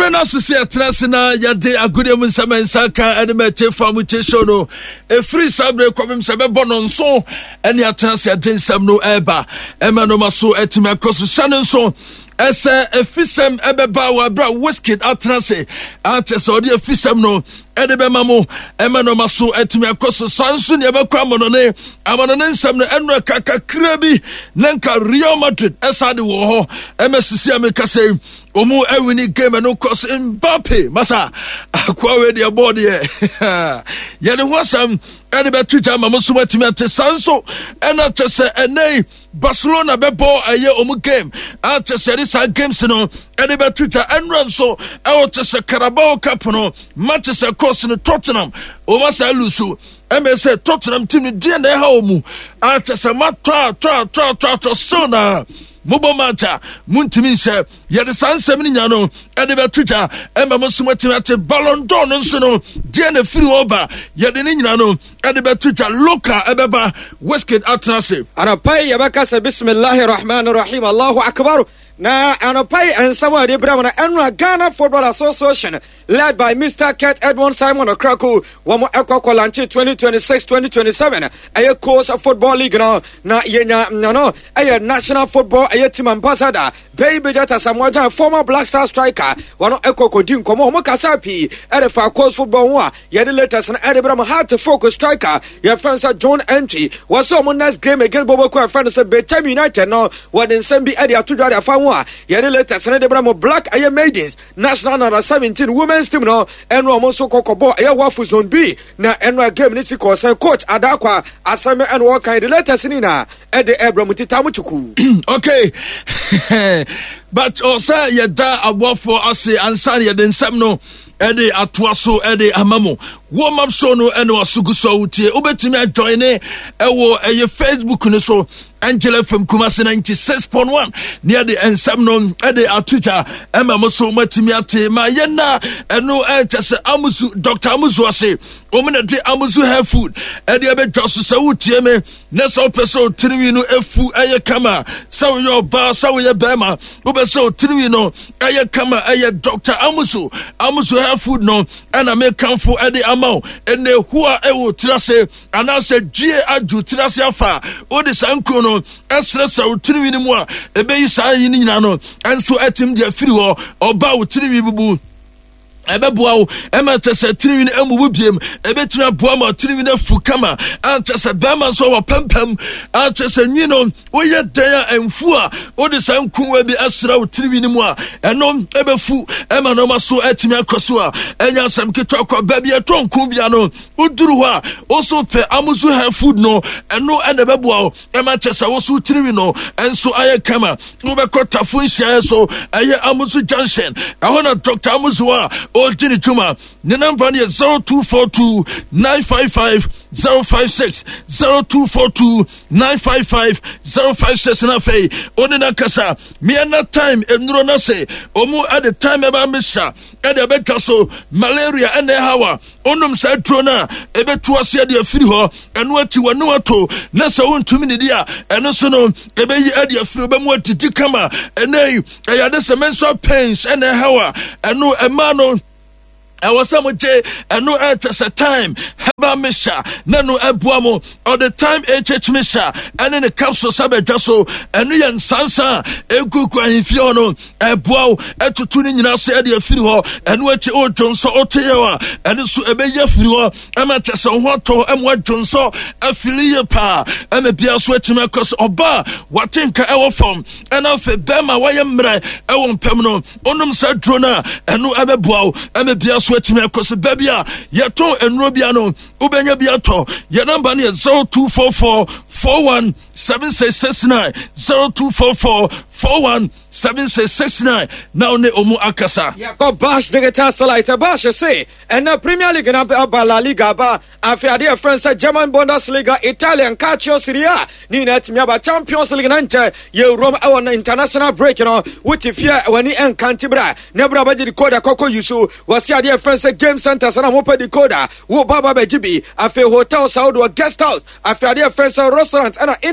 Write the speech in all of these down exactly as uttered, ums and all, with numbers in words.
Yabrena Susia Trasina, Yade, Agudium Samansaka, and the Mete Famutation, a free sabre, Cobham Sababonon so, and Yatrasia Dinsam no Eba, Emanomaso, Etima Cosu Shannon so. As a fisem ebebawa bra whiskey atrase ates odi fisem no edebe mamo emano maso etimi akoso sansu ne ebekwa monone amonone nsem no enra kakakra bi nanka Real Madrid esade wo ho emesisi ameka sei omu ewini game no cause Mbappe masa akwa we de board ye ye ne hosam edebe Twitter mamo so etimi ate sanso ena tese enei Barcelona bebo aye omu game atese this games no edebe Twitter enran so e tese Carabao Cup no Manchester course no Tottenham o masa lusu eme say Tottenham team di na ha omu atese matwa twa twa twa twa so na Mobo Mata, Muntimi said, Yet the San Seminiano, Edeba Twitter, Emma Musumati, Ballon d'Or, no, Diana Free Oba, Yet the Ninano, Edeba Twitter, Loka, Ebeba, Westgate Atnasi. And a pay Yabaka, Bismillah Rahman Rahim, Allahu Akbar. Now, and a pay and someone de Brahman and Ghana Football Association, led by Mister Kurt Edmond Simon of Krakow, one more Echo Kolanchi twenty twenty-six twenty twenty-seven, a course of football league now, na yena no no, a national football, a team ambassador, baby Jata Samoja, former Black Star striker, one Echo Kodin, Komo Mokasapi, at a far course football one, yet the latest and Edinburgh hard to focus striker, your friends at John Entry, was someone nice game against Bobo friends at Betam United now, what in Sembi Eddie to the found. Yet later, Senate Bramo Black Air Maidens, National Under seventeen Women's Team now, and Romoso Kokobo, Air Wafu Zone B, now Enra Game Nisiko, Coach Adakwa, Asame and Walker, the letter Sinina, at the Abramutitamuchuku. Okay, but also, Yada, a waffle, I say, and Sanya, then Samno. Ede atwaso ede amamo wo map so no ene wasuguso utie obetimi join e wo eye Facebook no so Angela from Kumasi ninety-six point one near the ensam no ede atuta ema mo so matimi ate ma yena eno e tese amusu Doctor Amusu ase omene de amusu hair food ede ebe dwaso se utie me ne so peso tiriwi no efu eye kama so yo ba so ye bema obeso tiriwi no eye kama eye Doctor Amusu Amusu hair food no and I make come for any amount and the who are ewo trase and I said G aju trase afa o de sanko no esre sa utiri ni mu a ebe yi sa yi ni no and so etim dia firi ho oba utiri bubu ebeboa wo ematese tiriwi na emubu biem ebetumi aboa ma tiriwi na fukama antese bema so wa pempem antese nwino woye dan amfu a odi sankunwa bi asra wo tiriwi ni mu a eno ebefu ema no maso etimi akoso a enya sam kitwa kwa ba bi etonku bia no uduru ho a oso pe amuzu ha food no eno ene beboa wo ematese wo so tiriwi no enso aye kama wo be kota funhia so aye amuzu junction ahona Doctor Amuzu a Old Jini Tuma, the number is zero two four two nine five five zero five six zero two four two nine five five zero five six na fei onina kasa me na time enro na say omu at the time eba misha e de beka so malaria ene hawa onum sa trona ebetu ase de afiri ho eno ati wanu ato na sa wontumi ne dia eno so no ebeyi ade afiri be mu atiti kama enei eyade se menstrual pains ene hawa eno ema no I was some day and no at a time. Haba Misha, Nano Abuamo, or the time H H Misha, and in the capsule Sabajaso, and Rian Sansa, Eguku and Fiono, Abuao, and to tuning in our Sadia Firo, and what you old Johnson or Tewa, and so a Beya Firo, Amatas on Wato, and what Johnson, a Philia Pa, and the Bia Sweatimakos or Bar, what think I from, and off a Bama Wayambre, I won't Pemno, Onum Sadrona, and no Ababuao, and the Bia Sweatimia Cosababia, Yato and Robiano, Ubenya Biato, your number is zero two four four four one seven six six nine, zero two four four four one seven six six nine. Now ne omu akasa. Yeah, go bash the guitar salite bash say, and the Premier League and La Liga ba, and for dear friends at German Bundesliga, Italian Calcio Serie A, Ninet Miaba Champions League Nante, you Rome on international break, you know, with if you when he and Cantibra, never about the decoder Coco Yusu, was your dear friends at Game Center, and I'm open decoder, who Baba Bejibi, a fair hotel, Saudi or guest house, a fair dear friends at restaurants, and in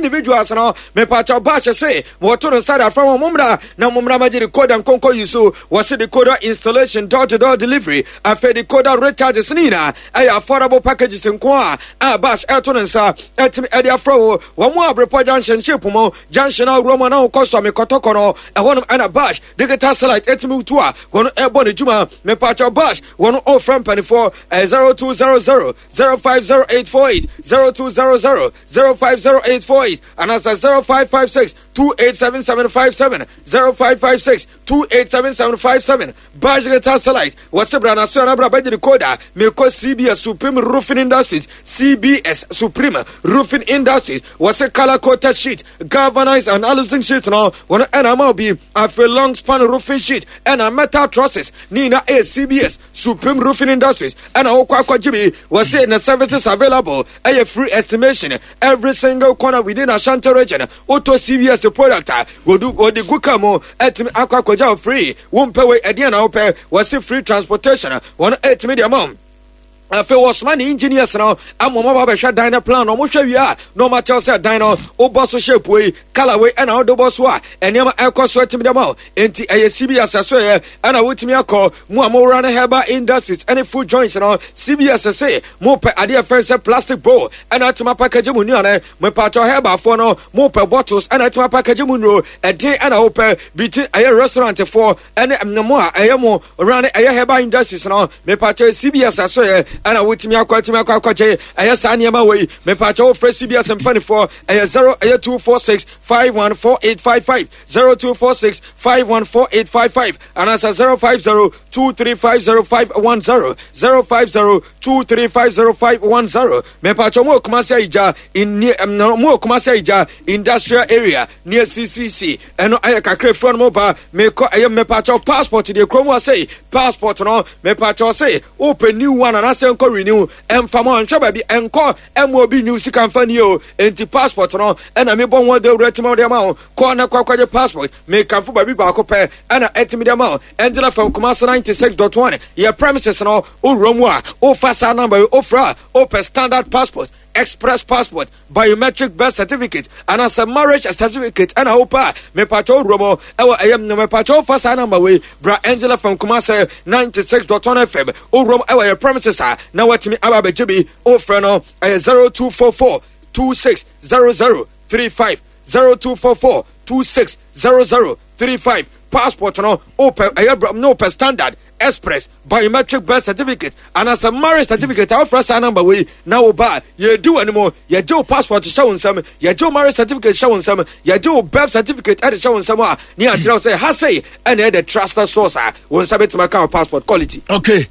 individuals no me pacha bash say what to start from mumra na mumra maji record and konko yusu was the decoder installation door to door delivery afa decoder recharges nina ay affordable packages in kwa a bash etonensa etimi edia fro wo mo abrepo junction ship mo junction romo na koso me kotoko no e won ana bash digital satellite etimi to a won e boni juma me pacha bash won o from twenty-four zero two zero zero zero five zero eight four eight zero two zero zero zero five zero eight four eight and as zero five five six two eight seven seven five seven zero five five six two eight seven seven five seven bash digital satellite what's the brand na bra ba decoder me ko C B S Supreme Roofing Industries C B S Supreme Roofing Industries what's a color coated sheet galvanized and aluminum sheet no one and am be a long span roofing sheet and a metal trusses nina a C B S Supreme Roofing Industries and a okwa kwajibi was saying the services available a free estimation every single corner within Ashanti region auto C B S product will do or the gukamo at akwa kwaja free won't pay way again I'll pay was a free transportation one eight medium mom afe wasman engineers now amoma ba behwe dine plan no mo hwe wi a no ma tell say dine no oboso shape we color we and how do boss wa enema ekoso atimi dem a enti eye C B S aso ye ana wotimi akọ mu amora na Herbal Industries any food joints now C B S say mo pe ade friends plastic bowl and atima package mu ni ana mo pa cho Herbal for no mo pe bottles and atima package mu no e den ana open between eye restaurant for and mo a eye mo run eye Herbal Industries now me pa cho C B S aso ye ana wotimi akwatimi akwache aya saniema we me pacho fresh C B S mpani for aya zero aya two four six five one four eight five five zero two four six five one four eight five five and as zero five zero two three five zero five one zero zero five zero two three five zero five one zero me pacho mo kumase ija in mo kumase ija industrial area near C C C eno aya kakre front mo ba me ko aya me pacho passport de kromo say passport no me pacho say open new one and I enko renew emfamo anhwe ba bi enko emo bi new sika mfani o enti passport no ena me bon wode retimo de ma ko na kwakwaje passport me kanfo ba bi ba ko pe ena etimi de ma Angela from Kumasi ninety-six point one your premises no o romu a o fasa number o fra o per standard passport express passport biometric birth certificate and as a marriage certificate and I hope me pacho romo ewa ayam no me pacho fasa number we bra Angela from Kumasi ninety-six point one F M o romo ewa your premises are now what me aba bejibi o freno zero two four four two six zero zero three five zero two four four two six zero zero three five passport no open no per standard express biometric birth certificate and as a marriage certificate our first number we now ba you do anymore you do passport show some you do marriage certificate show some you do birth certificate at show some near tell say ha say and the trusted source won sabet my car passport quality okay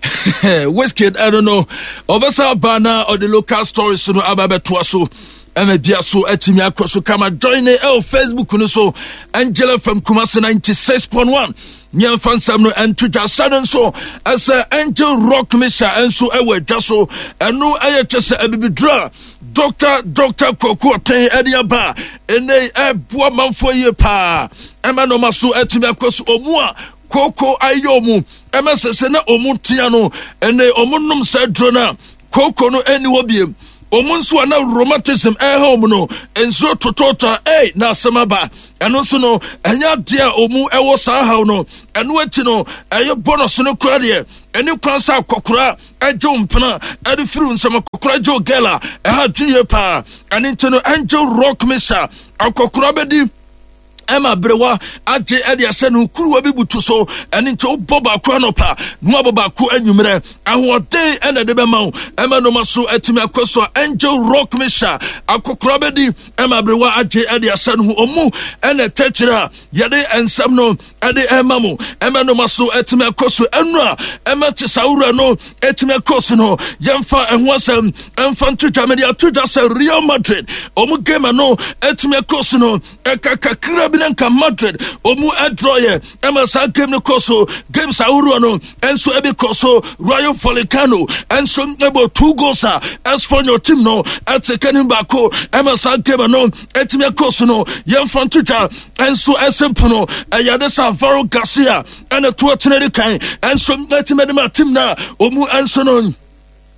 whiskey I don't know obasa bana or the local stories no ababe to so and a bia so etimi akoso kama join e Facebook no so Angela from Kumasi ninety-six point one Nyan fansam no ento jasaden so as a Angel Rock Misha enso ewe jaso eno aye chese abibidra Doctor Doctor Koko ten ediaba ene eboa manfo ye pa ema no maso etimi akoso omu a Koko ayomu ema sese na omu tia no ene omu nom sa drona Koko no eni wobiem omunsu ana romanticism eh home no enso totota eh na samaba eno so no enya dia omu ewo sa haw no eno ati no eye bonus no kura de eni kwansa kokora ejo mpena edi firu nsama kokora jo gela eh ha dwie pa eni ntino Angel Rock Misha akokora bedi Emma Brewa aje edi asenu kuruwa bi butu so eni nto boba kwa no pa no boba ku anwumre ahoden ena de bema Emma no maso etimi akoso Angel Rock Misha akokora bedi Emma Brewa aje edi asenu omu ena techira yede ensam no edi Emma mo Emma no maso etimi akoso enura Emma tisawura no etimi akoso no yemfa enwasam emfa ntuja media tuja se Real Madrid omu game no etimi akoso no ekakakra Nanka Madrid omu adroye ema sa game no koso game sa uru no enso ebi koso Rayo Vallecano enso ebo two goals as for your team no at second bako ema sa game no etime koso no yem frontuja enso esempo no ayade sa Alvaro Garcia and a two tenere kan enso etime de team na omu enso no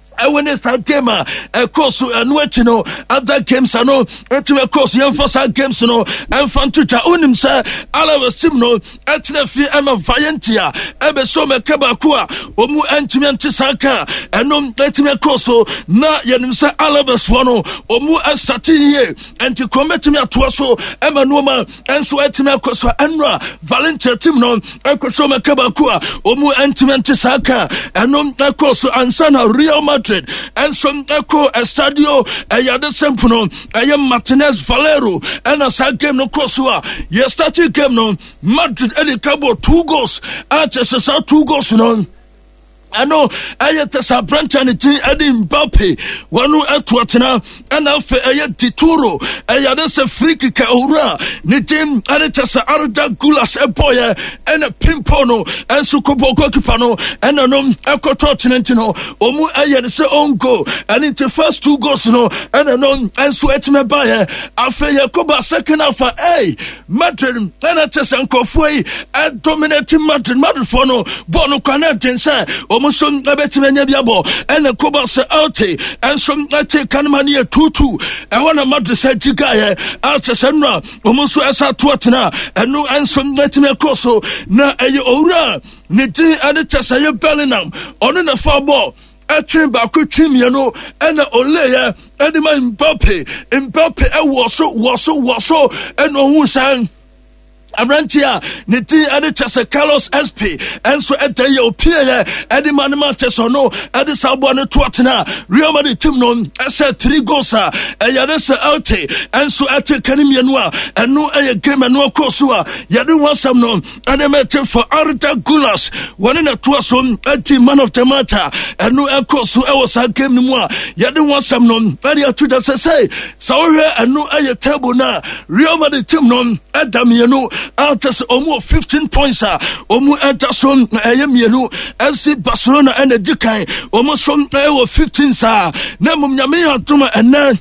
I win it for game, a course and watching no other games. I know to a course, young for some games, no, and fun to own sir. All of us, no, at the fear I'm a Viantia, ever so me Kabakua, Omu Antimanti Saka, and no letting a course, not Yanim Sir Alabas Wano, Omu and starting here, and to commit me to us, Emma Noma, and so at me course for Anra, Valentia Timnon, Ekosoma Kabakua, Omu Antimanti Saka, and no that course, and Sana Real Madrid. And some echo estadio a yada sempuno a yam Martinez Valero and a sad game no Kosua. Yes, that game no Madrid Elicabo two goals. Arches are two goals no. I know I had the branch and it Eddie Mbappe, one who at Watana, and after I had Tituro, I had a freaky Kaura, Nitim, and it has a Arda Gulas, a boy, and a Pimpono, and Sukobo Kokipano, and a nom Ecotortinentino, Omu Ayad own go, and it the first two goals, no, and a nom and sweat me by after Yakoba second half, a Madrid, and it has Uncle Fue, and dominating Madrid, Madrid for no, Bono Canadian, sir. Omuson abetimenya biabo ene koba se outi ensom ate kanmania tutu e wana madu se jigaye ate senra omuso esa tuatena enu ensom letime koso na eye owura ne din ade chesaye Bellingham ono na fa ball etwen ba ko twim ye no ene oleye ede ma Mbappe Mbappe e woso woso woso eno hu san Abrantia, Niti, and it has a Carlos S P, and so at the Opia, Eddie Manimates or no, Eddie Sabana Twatana, Real Madrid Timnon, I said three goals, and Yadessa Alte, and so at the Canimianua, and no a game and no Kosua, Yadu was some known, and I met him for Arda Gulas, one in a Twason, a team man of the matter, and no a Kosu, I was a game no more, Yadu was some known, very to the say, so here and no a table now, Real Madrid Timnon, Adamiano. Altas almost fifteen points. Omu Anderson, Ayamielu, F C Barcelona, and the Dukai, almost from there fifteen. Namum Yamia Tuma and then.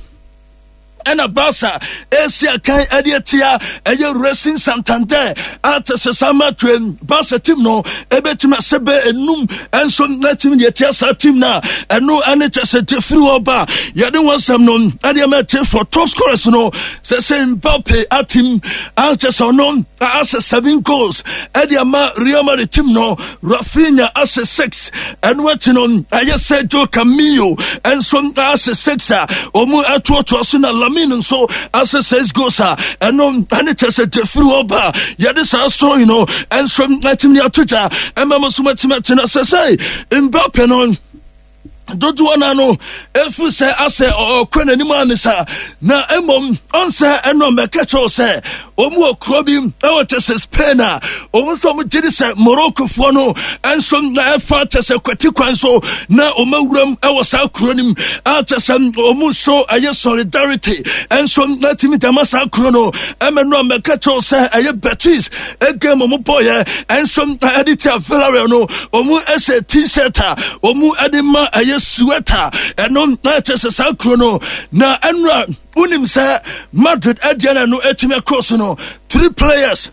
And a Barca, Asia Kai Adiatia, a Racing Santander, Altas Sama Twin, Barca Timno, Ebetima Sebe, and Num, and some Latin Yetiasa Timna, and no Anitas at Fruoba, Yadin was some known, Adiamate for top scorers, no, Sassin Mbappe at him, Altas or known, as a seven goals, Adiama Riama de Timno, Rafinha as a six, and watching on, I just said Joe Camillo, and some as a sixer, Omu Atuasuna. And so as it says gosa and no and it has a fruoba yadis our story, you know, and from letting me out Twitter and Mama Sumatima say Mbappe on don't wanna know if you say I say or Queen anyone is now Emom answer and no make say Omo Krobim Ewates Spena almost from Jedisa Morocco Fono and some effort as a Quatikwanso now Omogram Ewasa Cronim out as some Omuso a solidarity and some letting me Tamasa Chrono Emma make say a Betis a game Omopoya and some editor Villarano Omu as a T-setter Omu Adima a sweater and non that is a chrono na enra unim say Madrid Adriana no etime course no three players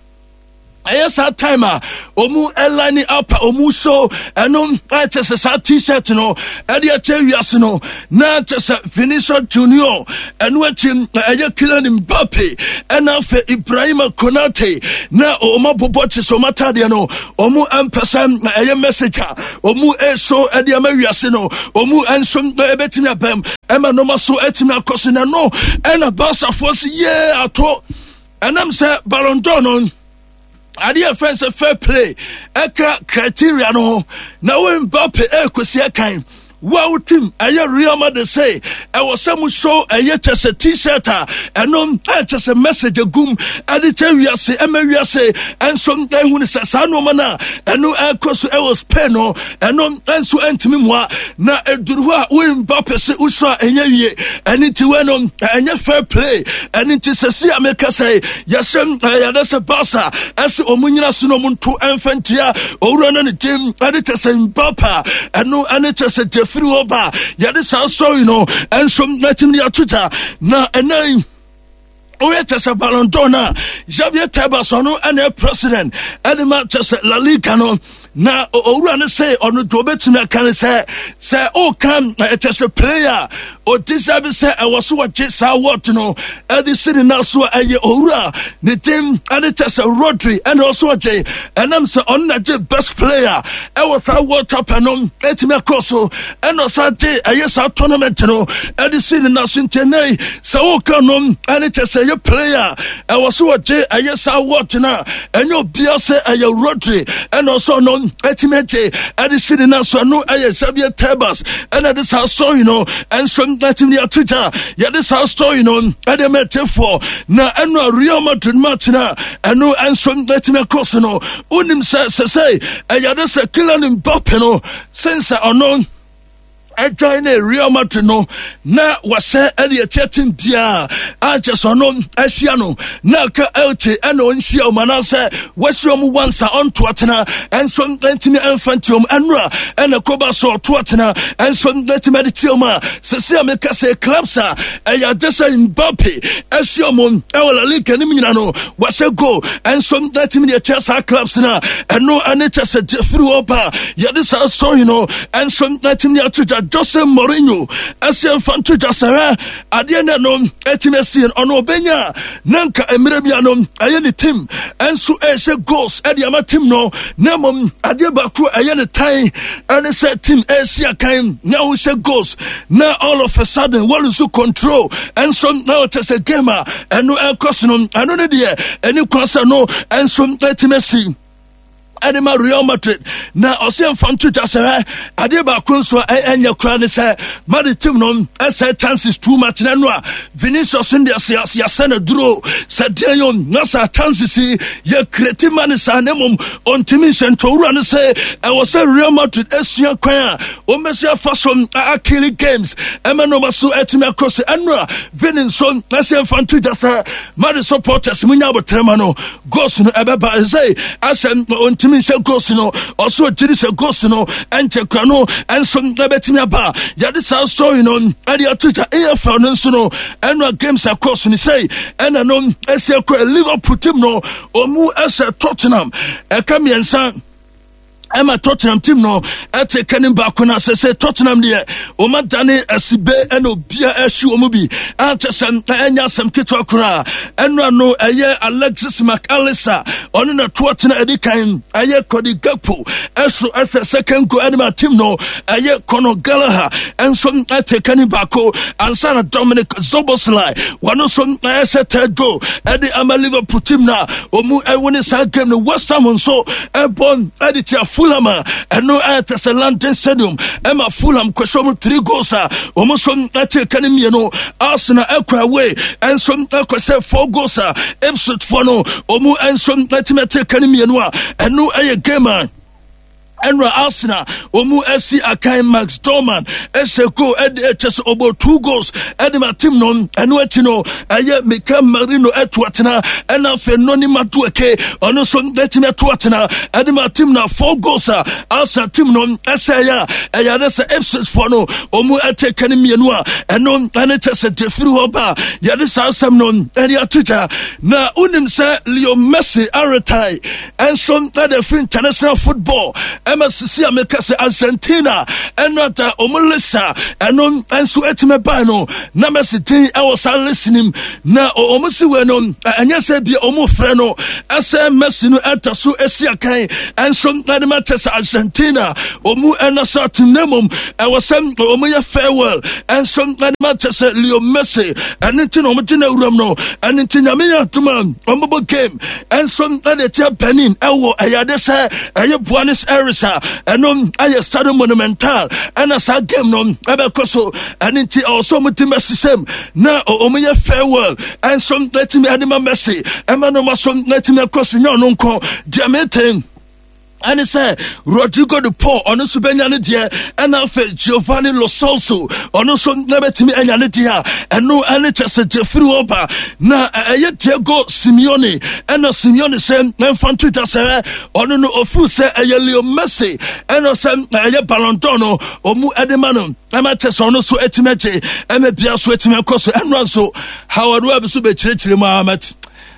yes at timer omu aligning up omu so and non that is a t-shirt no edia chewias no na just Vinicius Junior and watching aya Kylian Mbappe and afa Ibrahim Konate na omo boboche so matade no omu ampesam aya messenger omu eso edia mawiase no omu ensom ebetimi abam ema no maso etimi akoso na no and Barca force yeah ato and am say Ballon d'Or no Adia friends a fair play eka criteria no na when Mbappe e kwesi akan wow team aye Real Madrid say I was some show aye just a t-shirt and no just a message gum editor we say we say and some guy who say sano mana and no cause I was pen no and no and so entimi mo na eduru a we Mbappe say uso enye and it went on and fair play and it is say America say yasem ya that's a Barca as omunyina so no muntu enfantia owura na ne team editor say Mbappe and no and it is a free over yadis our story, you know, and from letting me Twitter now and name. Oh, it is a Ballon d'Or now. Javier Tebas, no, and a president, and the matches La Liga, no. na owura ne say ono do betumi kan say say o kan it is a player o deserve say I was so just what no e dey sitting now so aye owura ne team and it is a Rodri and also J and I'm say on the best player e was a World Cup no etimi akoso and also J aye sa tournament no e dey sitting now so tenai so o kan no and it is a player e was so J aye sa what na and you bia say aye Rodri and also no etimi J e dey sitting now so no aye Xavier Tebas and this our story you know and some that in your Twitter yeah this our story you know and they met for na and no Real Madrid match na and no and some that me course no unim say say and yeah this a Kylian Mbappe no since or no I join a Real Madrid no na wase edi etetim bia a just ono asia no na ka elte eno nsia o manase wase om once on to atena and some twenty infantium enra and a coba so to atena and some twenty meditium se se ameka se clubs a ya just Mbappe asia mo e wala league ni nyina no wase go and some twenty minute chesa clubs na eno aneta se free opa ya this story no and some twenty minute Jose Mourinho asian fanto jasara ade na no etimesi ono benya nanka emirabia no aye ne team enso e se goals e de ama team no na mom ade ba kro aye ne tan ene se team e sia kan na wo se goals na all of a sudden what is control and some now it is a gamer and no encourse no eno ne de eni kwasa no enso etimesi Adema Real Madrid na ose mfanto jasere ade ba konso enya kra ne se madi team no ese chances too much na no Vinicius in the ya sena duro sadeyon na sa chances ye create man sa nemum ontimi sento wura ne se e was Real Madrid esua kwan o mesia fason akili games emeno maso etimi akose enra Vinicius ese mfanto jasere madi supporters munya botrema no goals no ebeba say asem ontimi mean say goes no also jiri say goes no and check no and some betimi aba ya this our story no and your Twitter A F L no so no and games across ni say and no ese ko Liverpool team no omu ese Tottenham e kam yensan Emma Tottenham team no ete kanim ba kuna se se Tottenham de o ma dane asibe eno bia ehwu omu bi ante sem enya sem keto akura eno no eye Alexis McAllister ono na Tottenham edikan eye Cody Gakpo eso ese second goal enema team no eye Conor Gallagher enso ete kanim ba ko ansana Dominic Szoboszlai wano so ese third goal edi ama Liverpool team na omu e woni sa game no West Ham so e bon editia Fulham and no at the London Stadium. Emma Fulham question three goals. Almost from that academy, no Arsenal Equa way and some Equa four goals. Ipswich for no Omu and some that academy and no a gamer. Enra Arsenal omu esi akai Max Dorman eseko ed etches obo two goals edema team no enu etino aye Mikel Merino etwatena ena fe noni matueke ono so etime etwatena edema team na four goals Arsenal team no esaya eya desa Ipswich for no omu etekani mienu a eno anetese defiri hoba ya desa asem no eri atuja na unim se Leo Messi aretai and some that free international football M S C America se Argentina and not Omulisa and on and so etime bano na Messi tin I was listening na omusi we no anya se bi omu freno ase Messi no eta so esia kan and so na the matter Argentina omu and so tinamum I was some omu ya farewell and so na the matter Leo Messi and it no mtina uram no and it nyame atuma omubo game and so na the tia Benin ewo ayade se aye Buenos Aires and on aye Stade Monumental and as a game no ebekoso and it also muti Messi same na omu ya farewell and some let me anima Messi and man no some let me cross no nko diamete and it said Rodrigo de Paul on Subenya dia and I felt Giovanni Lo Celso on also never to me any dia and no any just Jeffrey Oba na a Diego Simeone and a Simeone said and Twitter say on no ofu say a Leo Messi and also a Ballon d'Or or mu Edemano I'm at so no so etimeche and a bia so etime koso and run so how I do so be chire Mohammed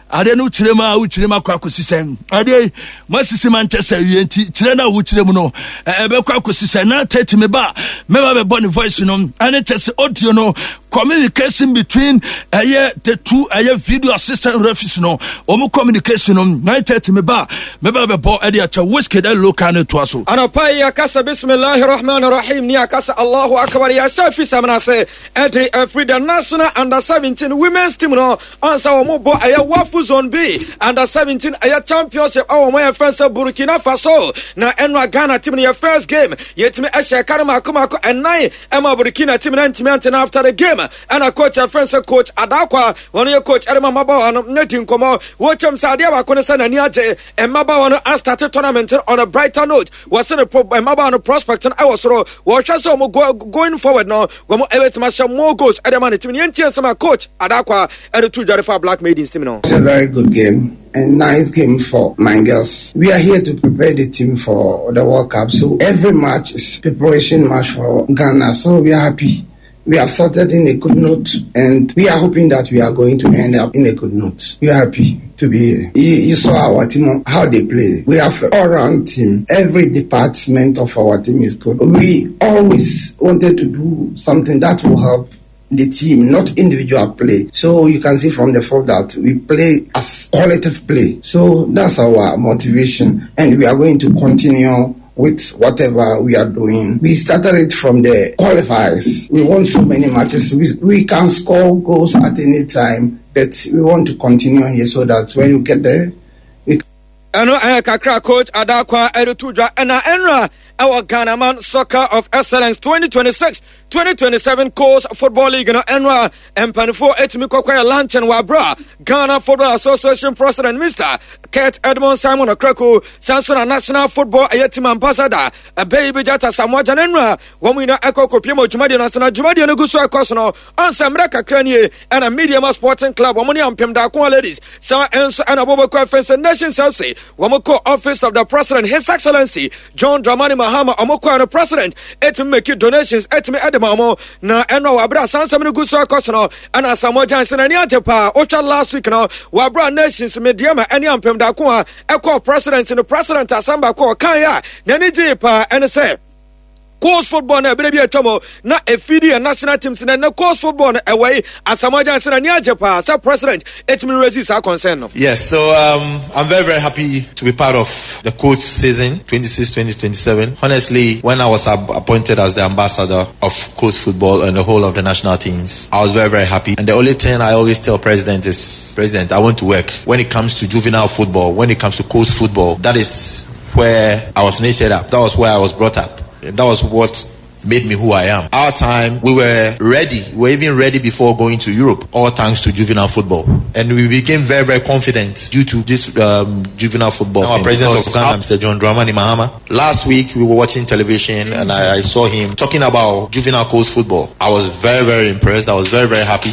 ade no chirema u chirema kwa kosisen ade masisi Manchester yenti chirena u chiremu no ebe kwa kosisen na thirty me ba me ba be born voice no ane chese audio no communication between uh, the two uh, video assistant referees no omu communication no nine thirty me ba me ba be bo ade acha whiskey da local no to aso anapa ya kasa bismillahir rahmanir rahim ni akasa Allahu akbar ya safi samana se ade every the national under seventeen women's team no ansa omu bo aya wafu zone B under seventeen aya championship our my friends Burkina Faso na enwa Ghana team in your first game yetime ehye karama komako and nine ema Burkina team na team after the game and a coach a friends coach Adakwa one your coach Erema Maba on netting komo watcham sadia wa kone sana niaje and Maba on a started tournament on a brighter note was in a pro Maba on a prospect and I was ro watch so going forward now when every match more goals at the man team yenti sama coach Adakwa and the two Jarifa Black Maidens team no. It's a very good game and nice game for my girls. We are here to prepare the team for the World Cup, so every match is preparation match for Ghana, so we are happy. We have started in a good note and we are hoping that we are going to end up in a good note. We are happy to be here. You, you saw our team, how they play. We have an all-round team. Every department of our team is good. We always wanted to do something that will help the team, not individual play. So you can see from the fact that we play as collective play. So that's our motivation and we are going to continue with whatever we are doing. We started it from the qualifiers. We won so many matches. We, we can score goals at any time, but we want to continue here so that when you get there, we Eno eh kakra coach Adakwa Edutudra ena enra our Ghana Man Soccer of Excellence twenty twenty-six twenty twenty-seven course football league no enra empanifo etimi kokwa lunch and wabra Ghana Football Association president Mister Kurt Edmond Simon Okraku Samson National Football Ayetim ambassador a baby jata Samoa Janenra womu ina eko kopiemo jumadi na sana jumadi no guso ekoso no onsa mreka kranie and a Medium Sporting Club womuni ampem da kwa ladies so enso and abobo kwa fence nation South Wamoko office of the president His Excellency John Dramani Mahama Omoko and the president et make donations et me edemamo na eno wabra sansa minu guso kosono ana Samoa Johnson ani ajepa ocha last week no wabra nations mediama ani ampem da kwa eko president no president asamba ko kan ya na ni jepa ene say course football na berebia tomo na efidi and national teams na na course football na away Asamoah Gyan na nia jepa sa president etimi resist our concern no. Yes, so um I'm very very happy to be part of the coach season twenty-six twenty twenty-seven. Honestly, when I was ab- appointed as the ambassador of course football and the whole of the national teams, I was very very happy. And the only thing I always tell president is, President, I want to work when it comes to juvenile football, when it comes to course football. That is where I was nurtured up. That was where I was brought up. That was what made me who I am. Our time, we were ready. We were even ready before going to Europe, all thanks to juvenile football. And we became very, very confident due to this um, juvenile football. Our president of Ghana, Mister John Dramani Mahama. Last week, we were watching television and I, I saw him talking about juvenile coast football. I was very, very impressed. I was very, very happy.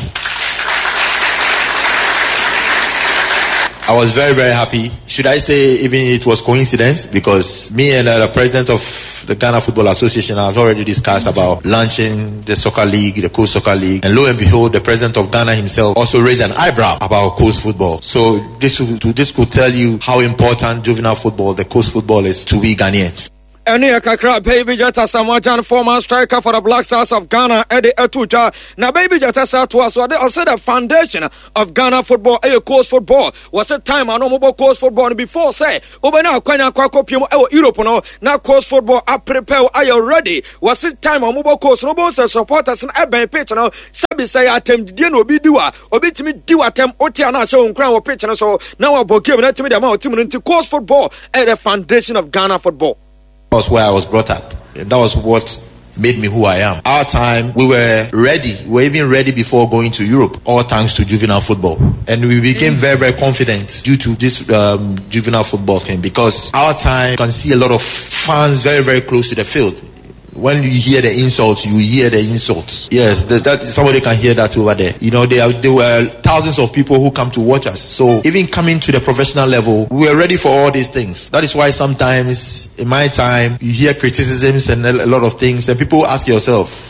I was very, very happy. Should I say even it was coincidence? Because me and uh, the president of the Ghana Football Association have already discussed about launching the soccer league, the coast soccer league. And lo and behold, the president of Ghana himself also raised an eyebrow about coast football. So this, this could tell you how important juvenile football, the coast football is to we Ghanaians. Eni kakra baby jata Samoa Gyan former striker for the Black Stars of Ghana Eddie Etuja na baby jata sa to so they also the foundation of Ghana football a coast football was a time I know mobile coast football before say obena kwanya kwa kopiem e Europe no na coast football a prepare are you ready was it time on mobile coast no boss supporters na eben pitch no sabi say atem die no obi diwa obi timi diwa atem otia na show nkran wo pitch no so na wo bo game na timi the amount timi into coast football at the foundation of Ghana football. That was where I was brought up. That was what made me who I am. Our time, we were ready. We were even ready before going to Europe, all thanks to juvenile football. And we became very, very confident due to this um, juvenile football thing, because our time, you can see a lot of fans very, very close to the field. When you hear the insults, you hear the insults. Yes, the, that somebody can hear that over there. You know, there, there were thousands of people who come to watch us. So even coming to the professional level, we were ready for all these things. That is why sometimes in my time, you hear criticisms and a lot of things, and people ask yourself,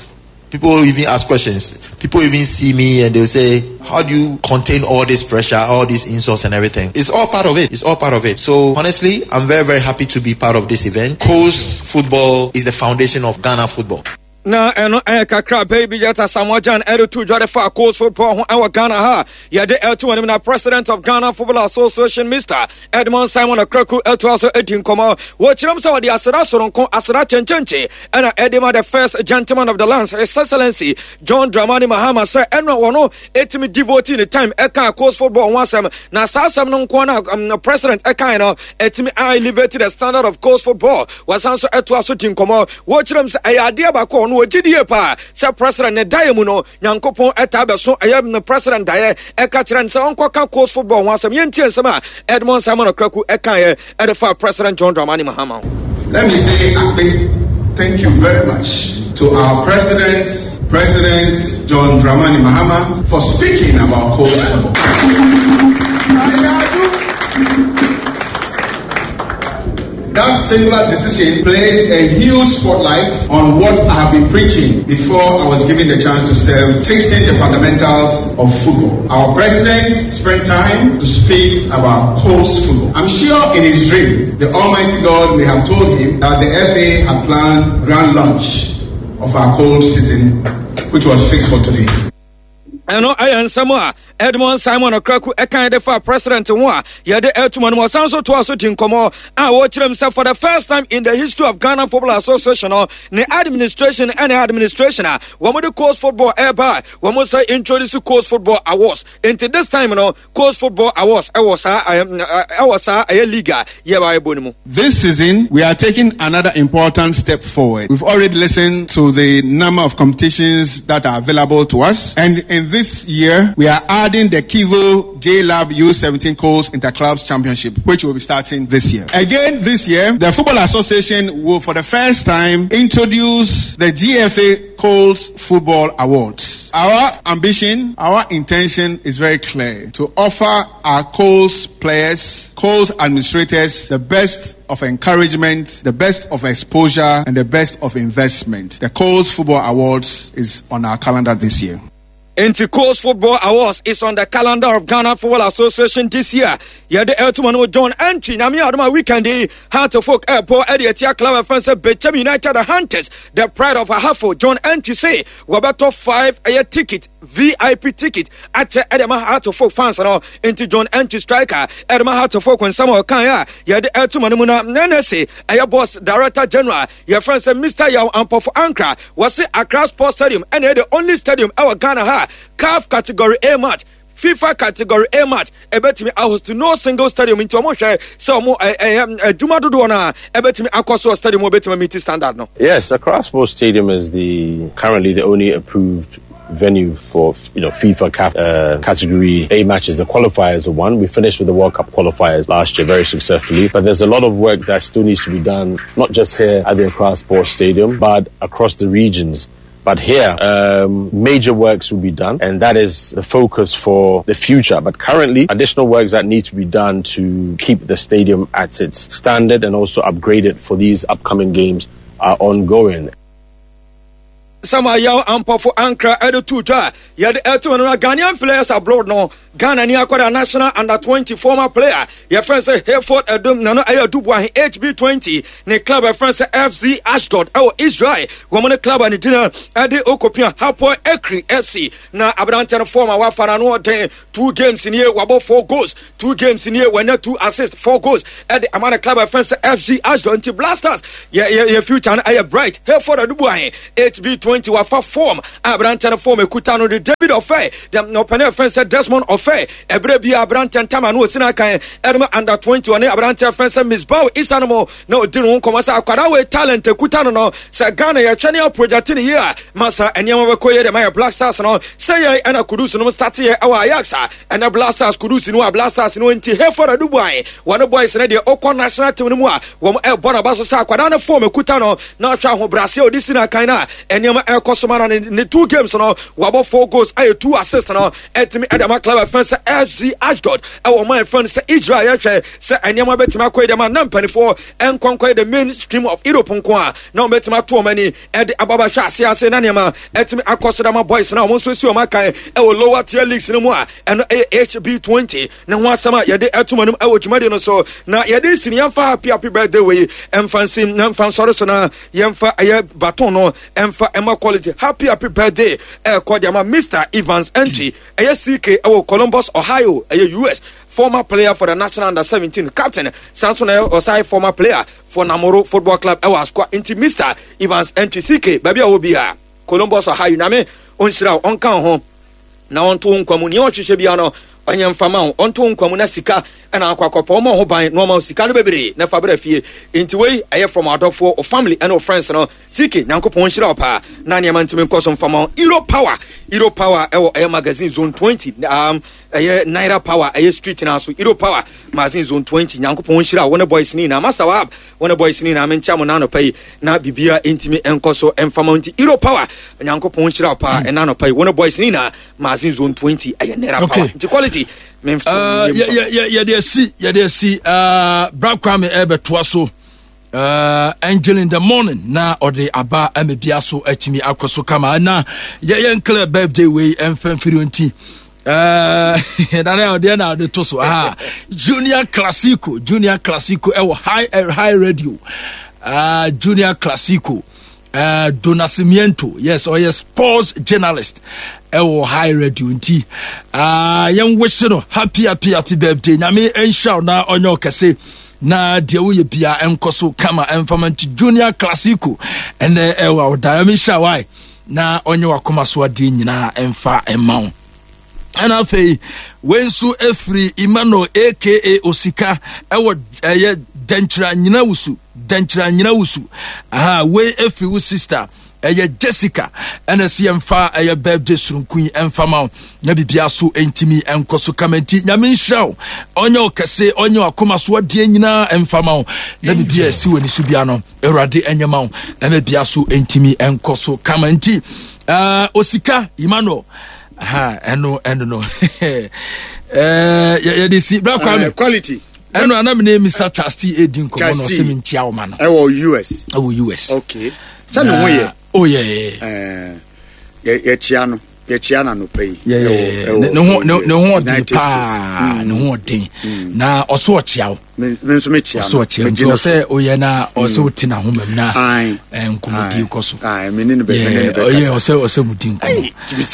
People even ask questions. People even see me and they'll say, how do you contain all this pressure, all these insults and everything? It's all part of it. It's all part of it. So honestly, I'm very, very happy to be part of this event. Coast football is the foundation of Ghana football. Na eno eh kakra baby jata Samojan edu tu jode for coast football ho Ghana ha ya de eltu woni na president of Ghana Football Association Mister Edmond Simon Okraku eltu also edin komo wo chiram so de asra soronko asra chenchenche ena edema the first gentleman of the land His Excellency John Dramani Mahama say eno wono etimi devoting the time e kan coast football wansam na sasam no nko na um, president e kan no etimi elevated the standard of coast football wasan so eltu also tin komo wo chiram say ayade ba ko no G pa se president ne daye mu no nyankopon etabe so ayam no president daye e ka kire nse onko ka coast football wasam yentie nsema Edmond Simon Okraku e kan ye e fa president John Dramani Mahama. Let me say thank you very much to our president President John Dramani Mahama for speaking about coast football. That singular decision placed a huge spotlight on what I have been preaching before I was given the chance to serve, fixing the fundamentals of football. Our president spent time to speak about coast football. I'm sure in his dream, the Almighty God may have told him that the F A had planned grand launch of our coast season, which was fixed for today. Eno ayan Samoa Edmond Simon Okraku e kan de for president one ye de eltuman mo sanso to aso tin komo a wo kire himself for the first time in the history of Ghana Football Association no ne administration and administration a wo mo de coast football eba wo mo say introduce coast football awards into this time no coast football awards e was a e was a e liga ye ba ebo ni mu. This season we are taking another important step forward. We've already listened to the number of competitions that are available to us, and in this year we are adding the Kivo J-Lab U seventeen Coast Interclubs Championship, which will be starting this year. Again, this year, the Football Association will for the first time introduce the G F A Coast Football Awards. Our ambition, our intention is very clear: to offer our coast players, coast administrators, the best of encouragement, the best of exposure, and the best of investment. The Coast Football Awards is on our calendar this year. Inti Coast Football Awards is on the calendar of Ghana Football Association this year. Yede Eltumano John Entry Nami Adama weekend Heart of Folk Airport Ediatia Club of France Bechem United the Hunters, the pride of Ahafo. John Entry say Wabato five a ticket, V I P ticket at Edema Heart of Folk fans and all into John Entry striker Edema Heart of Folk when Samuel Kanya Yede Eltumano Nene say a boss director general your friend said Mister Yaw Ampo for Ankara was it Accra Sports Stadium and the only stadium our Ghana ha C A F category A match, FIFA category A match. Ebetimi I host to no single stadium into mo share so mo eh Juma dodo na ebetimi akoso stadium ebetimi meet standard no. Yes, Accra Sports Stadium is the currently the only approved venue for you know FIFA C A F uh, category A matches. The qualifiers are one. We finished with the World Cup qualifiers last year very successfully, but there's a lot of work that still needs to be done, not just here at the Accra Sports Stadium, but across the regions. But here, um, major works will be done, and that is the focus for the future. But currently, additional works that need to be done to keep the stadium at its standard and also upgrade it for these upcoming games are ongoing. Sama yaw ampo for Ankara edo tuja yede eto no Ghanaian players abroad no Ghana ni akwada national under twenty former player your friend say Hayford Edom nano ayo dubu H B twenty ne club your friend say F C Ashdod oh Israel woman club and dinner ade okopia Hapo Ekri F C na Abrante former wa fana no ten two games in here wabo four goals two games in here when two assists four goals ade amana club your friend say F C Ashdod anti Blasters yeah yeah future ayo bright Hayford dubu H B twenty wafa form Abrante form ekutano de David Ofe dem no panel friend say Desmond Ofe ebre bia Abrante tama no sina kan edema under twenty one Abrante friend say Miss Bow isanimo no dinu won komasa akwara we talent ekutano no say Ghana ya channel project in here masa enyama we koye de my Black Stars no say ye ana kudusu no start here our Ajax and the Black Stars kudusu no Black Stars no nti Hayford Dubai one boys na de okon national team no mu a wo e bona baso sa akwara na form ekutano na hwa ho Brazil disina kan na enyama ekosoma na ne two games no wabo four goals aye two assists no etimi edema club fans F C Ashdod e wo man fans Israel ye hwe se anyama betima koy dem na mpanifo enkonkoi the mainstream of Europe nko a na betima to mani e de ababa hwa ase ase na nyama etimi akosodama boys na mo so si o makan e wo lower tier leagues no mu a eno H B twenty na ho asama ye de etumanum e wo dwumade no so na ye de sini yamfa happy happy birthday we emfansim na mfan soro so na yamfa aye baton no emfa ema quality happy happy birthday e call dem Mister Evans Entry aye C K e wo Columbus Ohio aye U S former player for the national under seventeen captain Samson Osai former player for Namoro Football Club e was squad into Mister Evans Entry C K baby a wo bia Columbus Ohio na me onshira onkan ho na onto nkwamu ni ohwehwe bia no onye mfama onto nkwamu na sika na akwakopo mo ho ban no ma sika no bebre na fa bra fie enti wei aye from adofo or family and friends no siki nyankopon hira opa na ne mantimi nkoso mfama Euro Power Euro Power e wo aye magazine zone twenty um aye Naira Power aye street na so Euro Power magazine zone twenty nyankopon hira wona boys ni na master wab wona boys ni na mencha mo na no pai na bibia entimi enkoso mfama nti Euro Power nyankopon hira opa e na no pai wona boys ni na magazine zone twenty aye Naira Power nti quality Uh, yeah, yeah, yeah, yeah, they see, yeah, they see. Uh, Brad Kwame Ebe Twaso, uh, Angel in the morning na or the Aba Eme Biaso Etimi Akoso Kama na yeah, yeah, clear birthday way and Fenfirunti. Uh, that are there now the Toso. Ah, Junior Classico, Junior Classico, our high, high radio. Uh, Junior Classico. Uh, Donacimiento, yes, or yes, sports journalist. Ewo high radio nti. Ah, young wish no happy happy happy birthday. Na me ensure na onyo kase na de wo ye bia enkoso kama enfamanti Junior Classico. Ene ewa oda me sha why na onyo akoma so ade nyina emfa emma. Ana fei wensu efri Imano aka Osika ewo eye dentra nyina wusu dentra nyina wusu aha we efri wo sister eye Jessica ena si emfa eye birthday surunkun emfa ma na bibia so entimi enkoso kamenti nyame nhraw onye okese onye akoma so de nyina emfa ma na bibia si woni so bia no erade enyema ena bia so entimi enkoso kamenti uh, Osika Imano ha eno eno no eh ya de si bra kwa quality eno ana me name Mister Chasti Edin ko no se mentia o ma no e wo U S e wo U S okay sa no ho ye oh yeah eh ye chia no ye chia na no pay yeah no ho no ho de pa no ho de na oso o chia o me nso me chia oso o chia so say oye na oso ti na ho mam na eh nkomodi ko so ai me ne be me ne be oye oso oso mudi nkom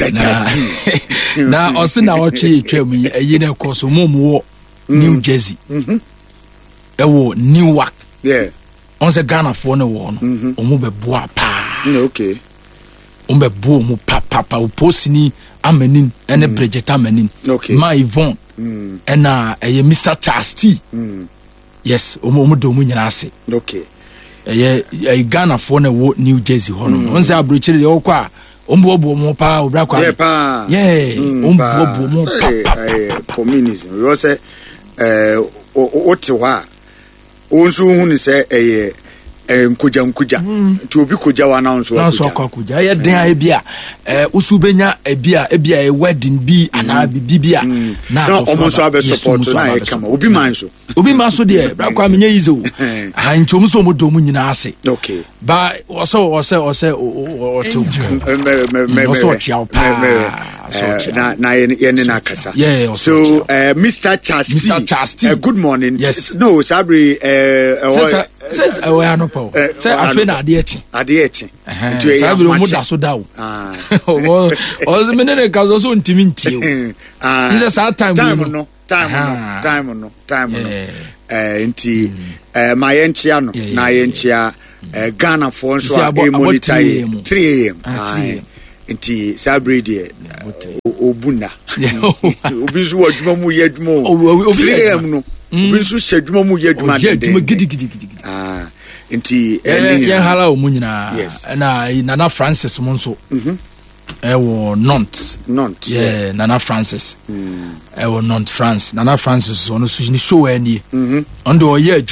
na oso na o twa etwa mu eyi na ko so mo mo New Jersey mhm ewo Newark yeah on se Ghana for no wo no o mo be boa pa okay o be bo mo pa pa pa o posini amanin ene Bridget amanin okay ma Yvonne mm ena eye Mister Chasti mm yes o mo mo do mo nyina ase okay eye eye Ghana for no wo New Jersey ho no on se abrochire de o kwa o mbo bo mo pa o bra kwa yeah pa yeah o mbo bo mo pa pa communism we say eh o ti wa onso hu ni se eye nkuja nkuja ti obi koja wa na nso wa koja ye den a bia eh usu benya e bia e bia e wedding bi ana bi bia na omo so abe support na e kama obi man so obi man so de bra kwa menye yizo ha nchom so mo do mu nyina ase okay ba oso oso oso o to me me me so chiao pa na na ye ne na kasa so Mister Chasti Mister Chasti good morning yes no sabri eh says we are no power say afi na ade echi ade echi ntu e ya mo da so dawo ah o o me ne ka so ntimi ntie o nse sa time time no time no time no time no eh nti eh ma ye nchia no na ye nchia Ghana for so a monitor three a m nti sabri de obuna obi so waduma mu ye aduma three a m no obi so shaduma mu ye aduma de gidi gidi gidi ah nti eh ya hala o mu nyina na Nana Francis mo nso mhm eh wo Nantes Nantes yeah Nana Francis mm eh wo Nantes France Nana Francis so no so ni show ani mhm ondo o ye aduma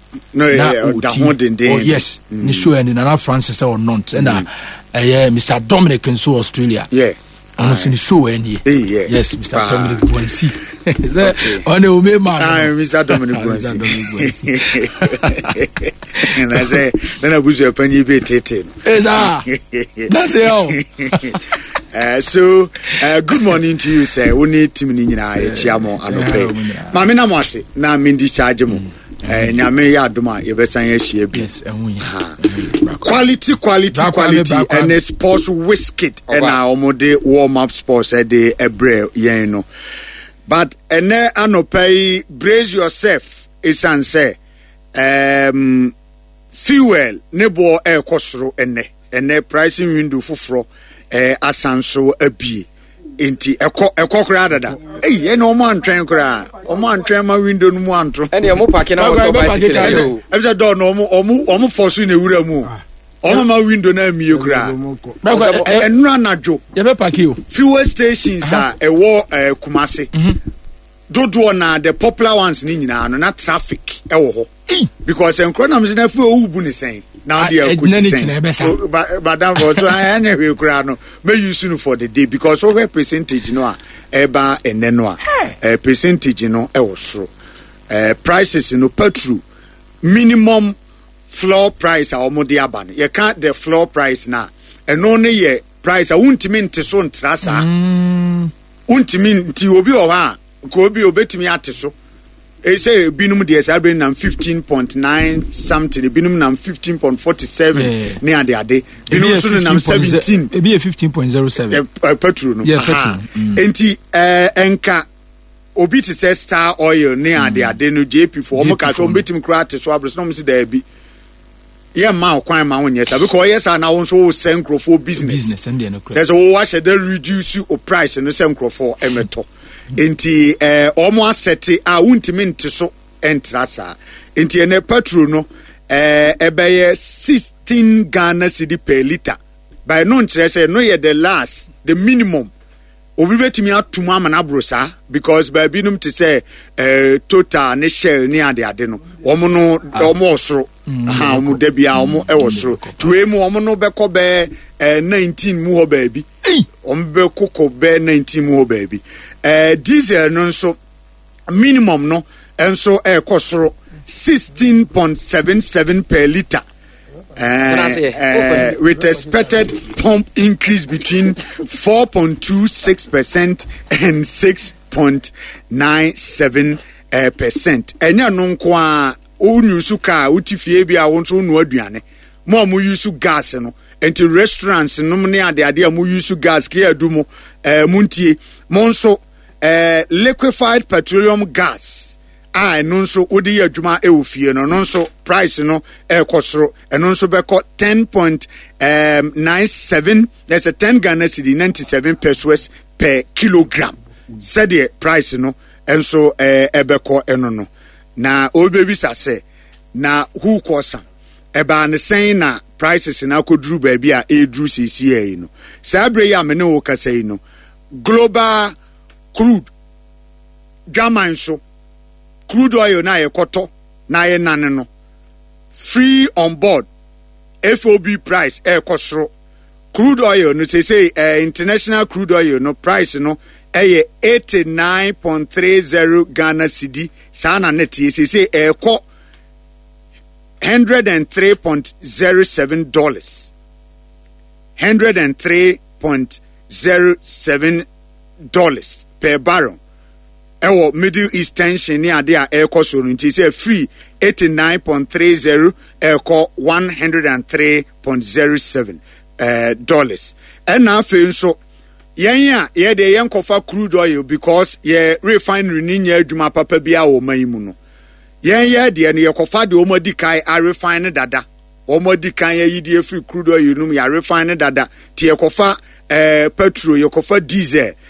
no da ho denden oh yes mm. ni show and Nana Francis or not and mm. uh, yeah Mister Dominic in so Australia yeah I'm uh, show and yeah. yeah yes Mister Ah. Dominic Buensi is that on the way man ah Mister Dominic Buensi and I say then I wish you penny be tete is ah that's it. Uh, so uh, good morning to you sir oni team ni nyina e chiamo anope ma me na mo ase na me ndi charge mo eh nyame ya adoma ye besan ya hia bi yes ehun quality quality quality and a sports whiskey and our omode warm up sports e de ebre yen no but ene anope brace yourself isan say um fuel nebo e kosoro ene ene pricing window fufuro eh asanso abi enti eko eko kra dada eh ene o man twen kra o man twen ma window no mu antro ene mo park na auto bicycle yo e be do no mo o mo force na ewura mu o ma window na mie kra enu anadwo ye be park you fuel stations are e wo Kumasi dodo na the popular ones ni nyina no na traffic e wo ho because enkro na mse na fu owu ni sen now they are good madam for to any kura no may use you for the day because over percentage no eba ene no a percentage no e wo soro eh prices no petrol minimum floor price a omode aba no you can't the floor price na and only ye price a untimi nte so ntra sa untimi nti obi o ha ko obi obetimi ate so e say binum de sabre na fifteen point nine something binum na fifteen point four seven ne ade ade binum so na seventeen e be fifteen point zero seven petrol no yeah petrol enti eh enka obi ti say Star Oil ne ade ade no J P for omo ka so betim kra ate so abre so no se da bi ye ma kwan ma won yes because yes na won so senkrofo business business and no there's a wash the reduce you price no senkrofo emeto enti eh omo asete a untimi nte so entra sa enti ene petrol no eh ebeye sixteen Ghana cedi per liter by no ntrese no ye the last the minimum obi betimi atuma amana brosa because by binum to say eh Total ne Shell ne ade ade no omo no omo osoro aha omo da bia omo e osoro tuwe mu omo no beko be eh nineteen mu ho ba bi omo be koko be nineteen mu ho ba bi eh diesel no so minimum no enso e kosoro sixteen point seven seven per liter uh, uh, with expected pump increase between four point two six percent and six point nine seven percent enya no nko a onyusu ka utifie bia wonso no aduane mo mo use gas no enti restaurants no ne ade ade mo use gas ke adumo eh muntie monso eh liquefied petroleum gas ah no nso odi adwuma e ofie no no nso price no e kosoro eno nso beko ten point nine seven there's a ten Ghana cedi ninety-seven pesos per kilogram said the price no enso eh ebeko eno no na obebi sase na who kosa eba ne sen na prices na kodru ba bia e dru sisi e no sabre ya me ne wo kasa yi no global crude German so crude oil na yekoto na ye nane no free on board F O B price e kosoro crude oil no say say uh, international crude oil no price no e eighty-nine point three zero Ghana cedi sana net say say e ko one hundred three point zero seven dollars one hundred three point zero seven dollars per barrel ewo Middle East tension ni ade a eko so no nti say free eighty-nine point three zero eko one hundred three point zero seven uh, dollars and na fe nso yen ya ye de yen kofa crude oil because ye refinery ni nya adwuma papa bia wo man mu no yen ye de ne ye kofa de o modi kai a refine dada o modi kan ye yidi free crude oil num ya refine dada ti ye kofa eh petrol ye kofa diesel